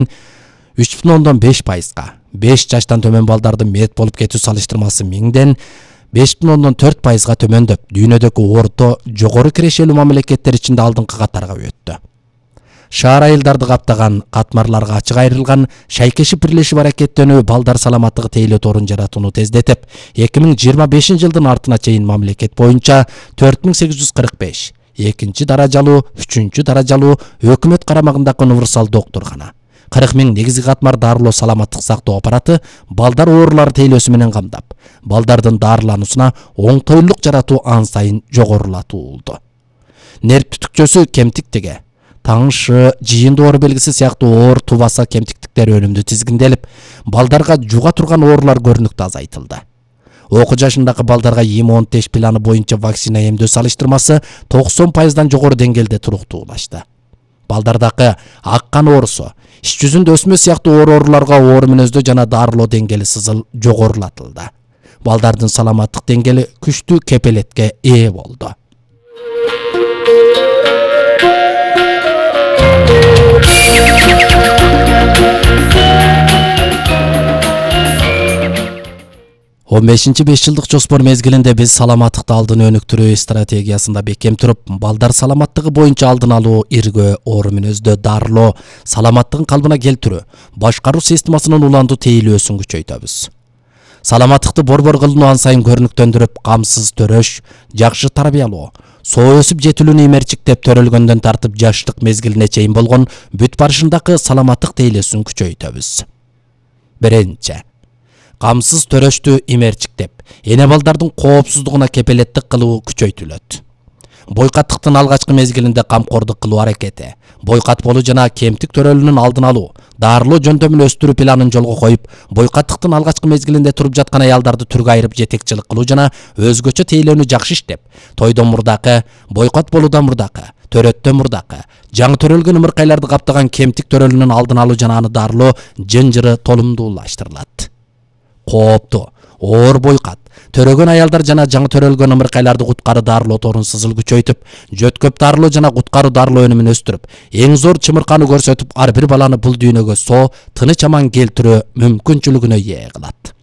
3,5%, 5 жаштан төмөн балдардын мерт болуп кетүү салыштырмасы 1000ден 5,4%га төмөндөп, дүйнөдөгү орто жогору кирешелүү мамлекеттер ичинде алдыңкы катарга өттү. Шаар айылдарды каптаган, катмарларга ачык айрылган шайкешип бирлешип аракеттенүү балдар саламаттыгы тейлөө торун жаратууну тездетип, 2025 жылдын артына чейин мамлекет боюнча 4845 экинчи даражалуу, үчүнчү даражалуу өкмөт карамагындагы универсал доктуркана, 40 000 негизги катмар дарылоо саламаттык сактоо аппараты балдар оорулары тейлөөсү менен камдап, балдардын дарылануусуна оңтойлук жаратуу ан сайын жогорулатуулду. Нерв түтүкчөсү кемтиктиги, таңшы, жийин доору белгиси сыяктуу оор тубаса кемтиктиктер өнүмдү тизгинделип, балдарга жуга турган оорулар көрүнүктүү азайтылды. Окуу жашындагы балдарга иммун теш планы боюнча вакцина эмдөө салыштырмасы 90%дан жогору деңгээлде туруктуулашты. Балдардагы ак кан оорусу, ич жүзүндө өсмө сыяктуу ооруларга оор мүнөздөө жана дарылоо деңгээли сызыл жогорулатылды. Балдардын саламаттык деңгээли күчтүү кепелетке ээ болду. Он 5 жылдык жоспор мезгилинде биз саламаттыкты алдын өнүктүрүү стратегиясында бекем туруп, балдар саламаттыгы боюнча алдын алуу, иргөө, оору мүнөздө дарылоо, саламаттыгын калыбына келтирүү, башкаруу системасынын уланду тейлөөсүн күчөйтөбүз. Саламаттыкты борбор кылуу ан сайын көрүнүктөндүрүп, камсыз төрөш, жакшы тарбиялоо, соо өсүп жетилүүнү имерчиктеп төрөлгөндөн тартып жаштык мезгилине чейин болгон бүт барышындагы саламаттык тейлөөсүн күчөйтөбүз. Биринчи, камсыз төрөштү имерчиктеп, эне балдардын коопсуздугуна кепелеттик кылуу күчөйтүлөт. Бойкаттыктын алгачкы мезгилинде камкордук кылуу аракети, бойкат болуу жана кемтик төрөлүүнүн алдын алуу, дарылоо жөндөмүн өстүрүү планын жолго коюп, бойкаттыктын алгачкы мезгилинде туруп жаткан аялдарды түргө айырып жетекчилик кылуу жана өзгөчө тейлөөнү жакшы иштеп, тойдон мурдакы, бойкат болуудан мурдакы, төрөттөн мурдакы, жаңы төрөлгөн ымыркайларды каптаган кемтик төрөлүүнүн алдын алуу жана аны дарылоо жынжыры толумдуулаштырылат. Кооптуу, оор бойкат, төрөгөн аялдар жана жаңы төрөлгөн ымыркайларды куткаруу дарылоо торун сызыл күчөйтүп, жөткөп дарылоо жана куткаруу дарылоо өнүмүн өстүрүп, эң зор чымырканы көрсөтүп, ар бир баланы бул дүйнөгө соо, тыныч аман келтирүү мүмкүнчүлүгүнө ээ кылат.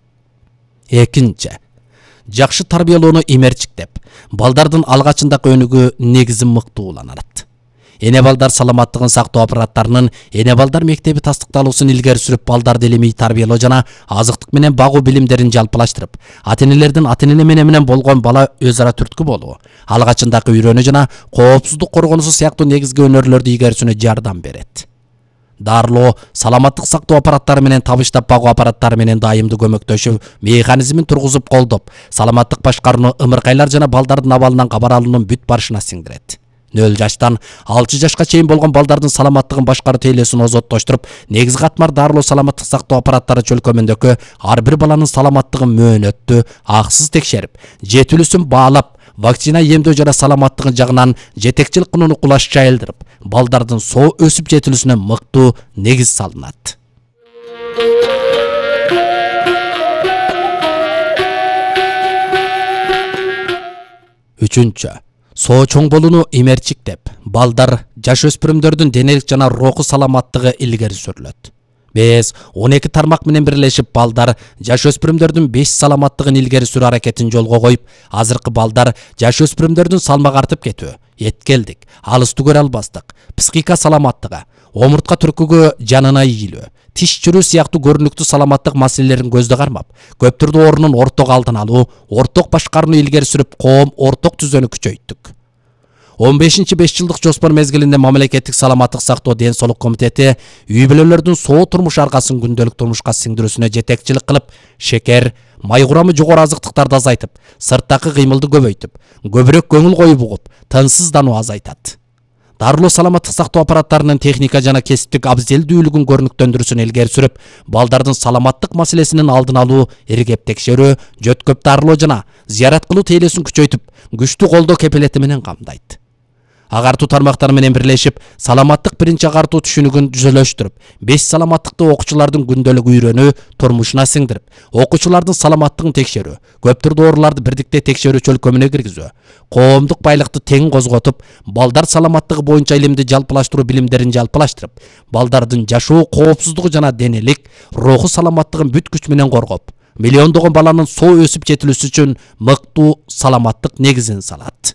Экинчи, жакшы тарбиялоону имерчиктеп, балдардын алгачындагы өнүгүү негизи мыктууланат. Эне балдар саламаттыгын сактоо аппараттарынын эне балдар мектеби тастыкталуусун илгери сүрүп, балдарды илимий тарбиялоо жана азыктык менен багуу билимдерин жалпылаштырып, ата-энелердин ата-эне менен болгон бала өз ара түрткү болуу, алгачындагы үйрөнүү жана коопсуздук коргонусу сыяктуу негизги өнөрлөрдү ийгерүүсүнө жардам берет. Дарылоо, саламаттык сактоо аппараттары менен табыштап багуу аппараттары менен дайымдуу көмөктөшүү механизмин тургузуп колдоп, саламаттык башкарууну ымыркайлар жана балдардын абалынан кабар алуунун бүт барышына сиңдирет. 0 жаштан 6 жашка чейин болгон балдардын саламаттыгын башкаруу тейлөөсүн озоттоштуруп, негизи катмар дарылоо саламаттык сактоо аппараттары чөлкөмүндөгү ар бир баланын саламаттыгын мөөнөттүү, аксыз текшерип, жетилүүсүн баалап, вакцина эмдөө жана саламаттыгы жагынан жетекчилик кылууну кулаш жайылдырып, балдардын соо өсүп жетилүүсүнө мыктуу негиз салынат. Үчүнчү, соо чоң болууну имерчиктеп, балдар, жаш өспүрүмдөрдүн денелик жана руху саламаттыгы илгери сүрүлөт. Без 12 тармак менен бирлешип, балдар, жаш өспүрүмдөрдүн 5 саламаттыгын илгери сүрүү аракетин жолго коюп, азыркы балдар, жаш өспүрүмдөрдүн салмак артып кетүү, эткелдик, алыстуу көрө албастык, психика саламаттыгы, омуртка түркүгө жанына ийилүү, тиш чүрүү сыяктуу көрүнүктүү саламаттык маселелерин көздө кармап, көп түрдүү оорунун орток алдын алуу, орток башкарууну илгери сүрүп, коом орток түзөнү күчөйттүк. 15-5 жылдык жоспор мезгилинде мамлекеттик саламаттык сактоо ден соолук комитети үй бүлөлөрдүн соо турмуш аргасын күндөлүк турмушка сиңдирүүсүнө жетекчилик кылып, шекер, май курамы жогору азыктыктарды азайтып, сырттагы кыймылды көбөйтүп, көбүрөөк көңүл коюп угуп, тынчсыздануу азайтат. Дарылоо саламаттык сактоо аппараттарынын техника жана кесиптик абзелдүүлүгүн көрүнүктөндүрүүсүн илгери сүрүп, балдардын саламаттык маселесинин алдын алуу, эргеп текшерүү, жөткөп дарылоо жана зыярат кылуу тейлөөсүн күчөйтүп, күчтүү колдоо кепелети менен камдайт. агартуу тармактары менен бирлешип саламаттык биринчи агартуу түшүнүгүн жүзөлөштүрүп, 5 саламаттыкты окуучулардын күндөлүк үйрөнүү турмушуна сиңдирип, окуучулардын саламаттыгын текшерүү, көп түрдүү ооруларды бирдикте текшерүү чөлкөмүнө киргизүү, коомдук байлыкты тең козготуп, балдар саламаттыгы боюнча илимди жалпылаштыруу билимдерин жалпылаштырып, балдардын жашоо коопсуздугу жана денелик, руху саламаттыгын бүт күч менен коргоп, миллиондогон баланын соо өсүп жетилүүсү үчүн мыктуу саламаттык негизин салат.